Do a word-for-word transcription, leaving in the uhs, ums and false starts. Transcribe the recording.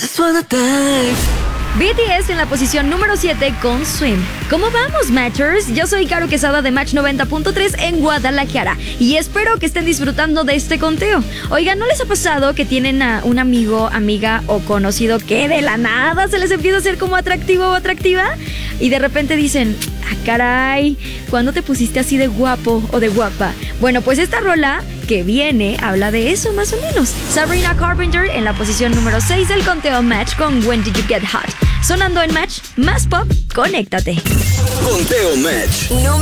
just wanna dive. B T S en la posición número siete con Swim. ¿Cómo vamos, Matchers? Yo soy Caro Quesada de Match noventa punto tres en Guadalajara y espero que estén disfrutando de este conteo. Oigan, ¿no les ha pasado que tienen a un amigo, amiga o conocido que de la nada se les empieza a hacer como atractivo o atractiva? Y de repente dicen, ah, caray, ¿cuándo te pusiste así de guapo o de guapa? Bueno, pues esta rola que viene habla de eso más o menos. Sabrina Carpenter en la posición número seis del conteo Match con When Did You Get Hot. Sonando en Match, más pop, conéctate. Conteo Match.